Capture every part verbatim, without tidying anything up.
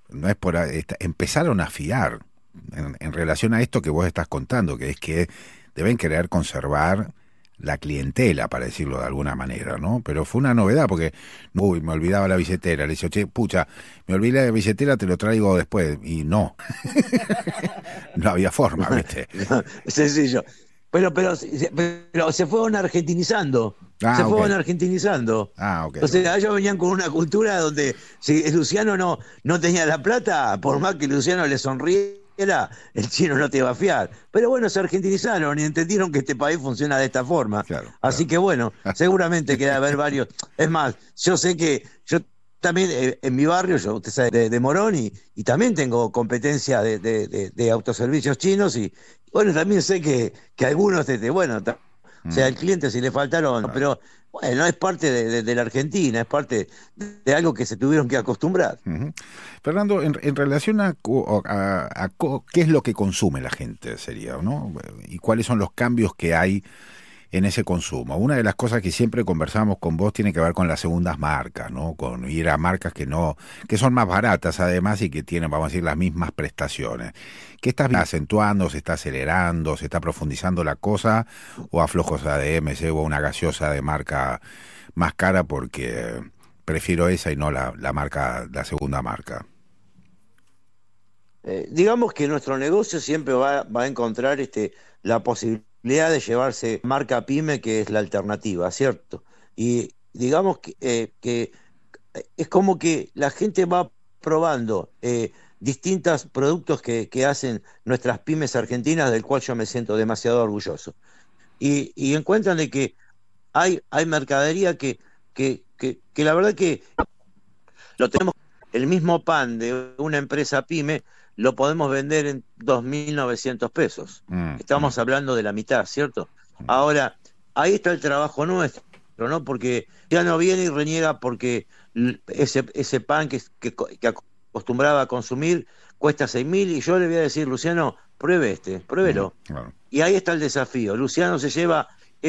no es por ahí, está- empezaron a fiar en, en relación a esto que vos estás contando, que es que deben querer conservar la clientela, para decirlo de alguna manera, ¿no? Pero fue una novedad porque, uy, me olvidaba la billetera, le dije, che, pucha, me olvidé la billetera, te lo traigo después, y no, no había forma, ¿viste? No, es sencillo. Pero, pero, se- pero se fueron argentinizando, se Ah, ok, fueron argentinizando. ah, ok, O ok. sea, ellos venían con una cultura donde si Luciano no, no tenía la plata, por más que Luciano le sonriera, el chino no te iba a fiar. Pero bueno, se argentinizaron y entendieron que este país funciona de esta forma. Claro, Así claro. que bueno, seguramente que debe haber varios. Es más, yo sé que yo también eh, en mi barrio, yo, usted sabe, de, de Morón, y, y también tengo competencia de, de, de- de autoservicios chinos y bueno, también sé que, que algunos, este, bueno, ta- o sea, Mm, el cliente si le faltaron, claro. pero bueno, es parte de, de- de la Argentina, es parte de, de algo que se tuvieron que acostumbrar. Ujú. Fernando, en, en relación a, co- a- a co- qué es lo que consume la gente, sería, ¿no? Y cuáles son los cambios que hay en ese consumo. Una de las cosas que siempre conversamos con vos tiene que ver con las segundas marcas, ¿no? Con ir a marcas que no, que son más baratas además y que tienen, vamos a decir, las mismas prestaciones. ¿Qué estás acentuando? ¿Se está acelerando? ¿Se está profundizando la cosa? ¿O aflojos a D M C o una gaseosa de marca más cara porque prefiero esa y no la, la marca, la segunda marca? Eh, digamos que nuestro negocio siempre va, va a encontrar este, la posibilidad de llevarse marca pyme, que es la alternativa, ¿cierto? Y digamos que, eh, que es como que la gente va probando eh, distintos productos que, que hacen nuestras pymes argentinas, del cual yo me siento demasiado orgulloso. Y, y encuentran de que hay, hay mercadería que, que, que, que la verdad que lo tenemos, el mismo pan de una empresa pyme lo podemos vender en dos mil novecientos pesos. Mm, mm, Estamos hablando de la mitad, ¿cierto? mm, Ahora, ahí está el trabajo nuestro, ¿no? Porque ya no viene y reniega porque l- ese, ese pan que, que, co- que acostumbraba a consumir cuesta seis mil y yo le voy a decir, Luciano, pruebe este, mm, pruébelo. claro. Y ahí está el desafío. Luciano se lleva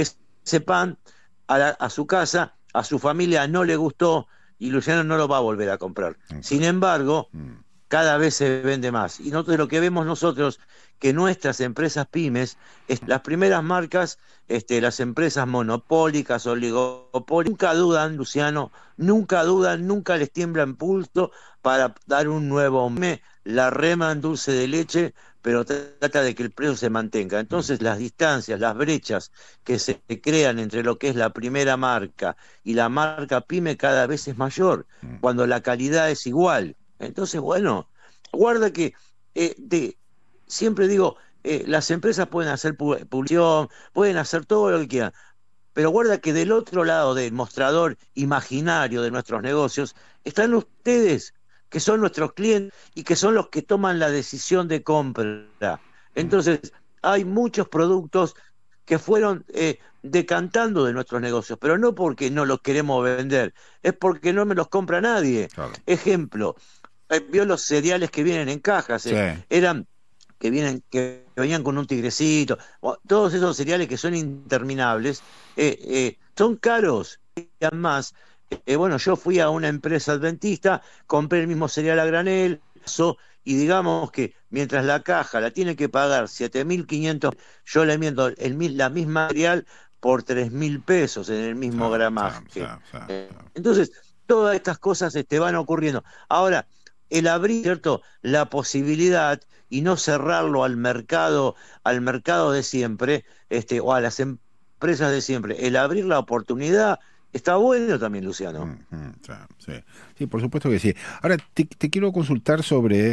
ese pan a, la- a su casa, a su familia no le gustó y Luciano no lo va a volver a comprar. Ok. Sin embargo, Mm, cada vez se vende más. Y nosotros lo que vemos nosotros, que nuestras empresas pymes, es- las primeras marcas, este, las empresas monopólicas, oligopólicas, nunca dudan, Luciano, nunca dudan, nunca les tiemblan pulso para dar un nuevo meme, la rema en dulce de leche, pero trata de que el precio se mantenga. mm, Entonces las distancias, las brechas que se crean entre lo que es la primera marca y la marca pyme cada vez es mayor, mm, cuando la calidad es igual. Entonces, bueno, guarda que eh, de, siempre digo, eh, las empresas pueden hacer pu- publicidad, pueden hacer todo lo que quieran, pero guarda que del otro lado del mostrador imaginario de nuestros negocios están ustedes, que son nuestros clientes y que son los que toman la decisión de compra. mm, Entonces, hay muchos productos que fueron eh, decantando de nuestros negocios, pero no porque no los queremos vender, es porque no me los compra nadie. claro. Ejemplo, eh, vio los cereales que vienen en cajas, Sí. eh, eran que vienen, que venían con un tigrecito, o- todos esos cereales que son interminables, eh, eh, son caros. Y además, eh, bueno, yo fui a una empresa adventista, compré el mismo cereal a granel, so- y digamos que mientras la caja la tiene que pagar siete mil quinientos, yo le miento el, mi- la misma cereal por tres mil pesos en el Sí, mismo sí, sí, gramaje. sí, Eh, sí. Entonces, todas estas cosas este, van ocurriendo. Ahora, el abrir, ¿cierto?, la posibilidad y no cerrarlo al mercado, al mercado de siempre, este, o a las empresas de siempre. El abrir la oportunidad está bueno también, Luciano. Mm, mm, sí, sí. Sí, por supuesto que sí. Ahora, te, te quiero consultar sobre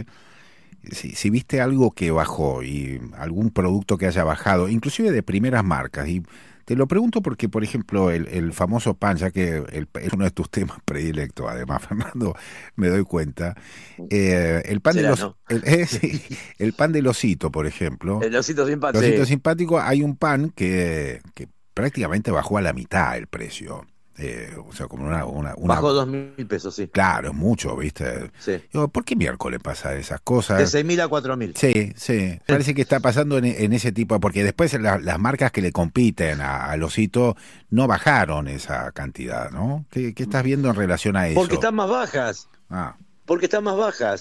si, si viste algo que bajó y algún producto que haya bajado, inclusive de primeras marcas. Y te lo pregunto porque, por ejemplo, el, el famoso pan, ya que el- es uno de tus temas predilectos, además, Fernando, me doy cuenta. Eh, el pan de Será, los, ¿no? el, eh, sí, el pan del osito, por ejemplo. El osito sin El osito pase. simpático, hay un pan que, que prácticamente bajó a la mitad el precio. Eh, o sea, como una, una, una Bajó dos mil pesos, sí. Claro, es mucho, ¿viste? Sí. Digo, ¿por qué miércoles pasa esas De cosas? seis mil a cuatro mil. Sí, sí. Parece que está pasando en, en ese tipo, porque después la- las marcas que le compiten a- al osito no bajaron esa cantidad, ¿no? ¿Qué, qué estás viendo en relación a Porque eso? están más bajas. Ah. Porque están más bajas.